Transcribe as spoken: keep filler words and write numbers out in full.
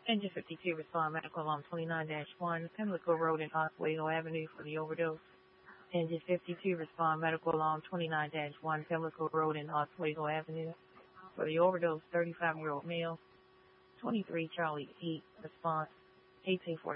Engine fifty-two, respond medical alarm twenty-nine dash one, Pimlico Road and Oswego Avenue for the overdose. Engine fifty-two, respond medical alarm twenty-nine dash one, Pimlico Road and Oswego Avenue for the overdose, thirty-five-year-old male. twenty-three Charlie eight, response eighteen forty.